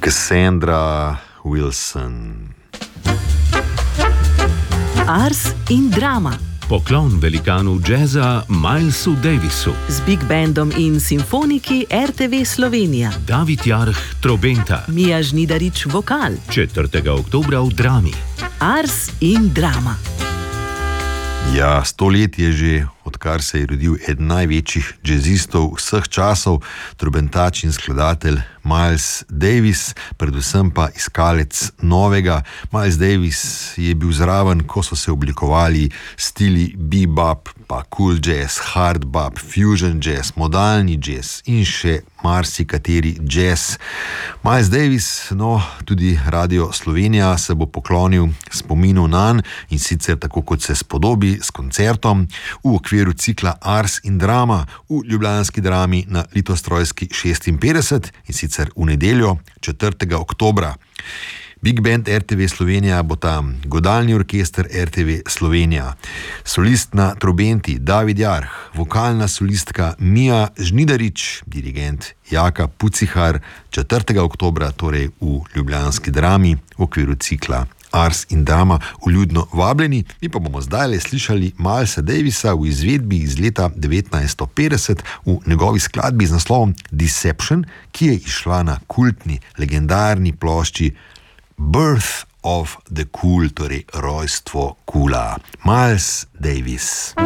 Cassandra Wilson. Ars in drama. Poklon velikanu džeza Milesu Davisu. Z Big Bandom in simfoniki RTV Slovenija. David Jarh trobenta. Mija Žnidarič vokal. 4. oktobra v Drami. Ars in drama. Ja, 100 let je že, odkar se je rodil eden največjih džezistov vseh časov, trobentač in skladatelj Miles Davis, predvsem pa iskalec novega. Miles Davis je bil zraven, ko so se oblikovali stili bebop, pa cool jazz, hard bop, fusion jazz, modalni jazz in še marsikateri jazz. Miles Davis, tudi Radio Slovenija se bo poklonil spominu nanj, in sicer tako kot se spodobi, s koncertom v okviru cikla Ars in drama v ljubljanski Drami na Litostrojski 56, in sicer v nedeljo 4. oktobra. Big Band RTV Slovenija bo tam, godalni orkester RTV Slovenija, solist na trobenti David Jarh, vokalna solistka Mija Žnidarič, dirigent Jaka Pucihar, 4. oktobra, torej v ljubljanski Drami v okviru cikla Ars in drama, vljudno vabljeni. Mi pa bomo zdaj slišali Milesa Davisa v izvedbi iz leta 1950 v njegovi skladbi z naslovom Deception, ki je izšla na kultni, legendarni plošči Birth of the Cool, torej rojstvo kula. Miles Davis.